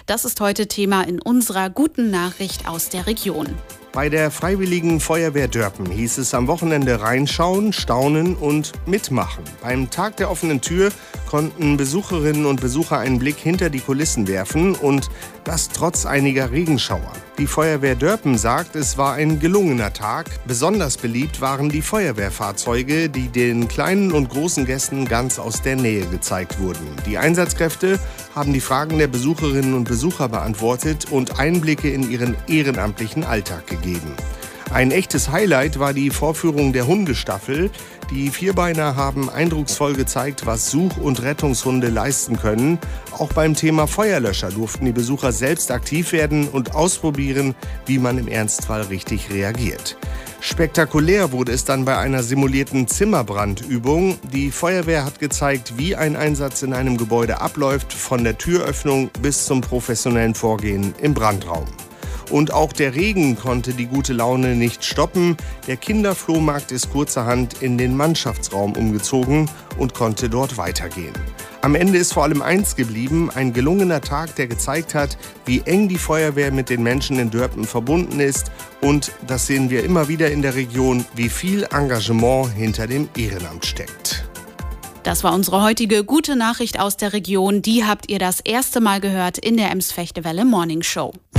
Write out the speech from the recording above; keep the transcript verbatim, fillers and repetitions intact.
Das ist heute Thema in unserer guten Nachricht aus der Region. Bei der Freiwilligen Feuerwehr Dörpen hieß es am Wochenende reinschauen, staunen und mitmachen. Beim Tag der offenen Tür konnten Besucherinnen und Besucher einen Blick hinter die Kulissen werfen und das trotz einiger Regenschauer. Die Feuerwehr Dörpen sagt, es war ein gelungener Tag. Besonders beliebt waren die Feuerwehrfahrzeuge, die den kleinen und großen Gästen ganz aus der Nähe gezeigt wurden. Die Einsatzkräfte haben die Fragen der Besucherinnen und Besucher beantwortet und Einblicke in ihren ehrenamtlichen Alltag gegeben. Ein echtes Highlight war die Vorführung der Hundestaffel. Die Vierbeiner haben eindrucksvoll gezeigt, was Such- und Rettungshunde leisten können. Auch beim Thema Feuerlöscher durften die Besucher selbst aktiv werden und ausprobieren, wie man im Ernstfall richtig reagiert. Spektakulär wurde es dann bei einer simulierten Zimmerbrandübung. Die Feuerwehr hat gezeigt, wie ein Einsatz in einem Gebäude abläuft, von der Türöffnung bis zum professionellen Vorgehen im Brandraum. Und auch der Regen konnte die gute Laune nicht stoppen. Der Kinderflohmarkt ist kurzerhand in den Mannschaftsraum umgezogen und konnte dort weitergehen. Am Ende ist vor allem eins geblieben, ein gelungener Tag, der gezeigt hat, wie eng die Feuerwehr mit den Menschen in Dörpen verbunden ist. Und das sehen wir immer wieder in der Region, wie viel Engagement hinter dem Ehrenamt steckt. Das war unsere heutige gute Nachricht aus der Region. Die habt ihr das erste Mal gehört in der Ems-Fechtewelle Morning Show.